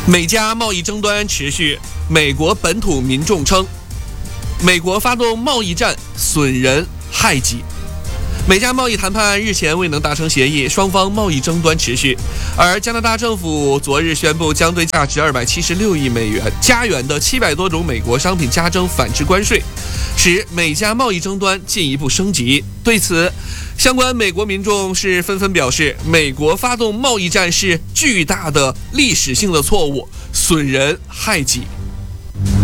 美加贸易争端持续，美国本土民众称，美国发动贸易战损人害己。美加贸易谈判日前未能达成协议，双方贸易争端持续。而加拿大政府昨日宣布，将对价值276亿美元加元的700多种美国商品加征反制关税，使美加贸易争端进一步升级。对此，相关美国民众是纷纷表示，美国发动贸易战是巨大的历史性的错误，损人害己。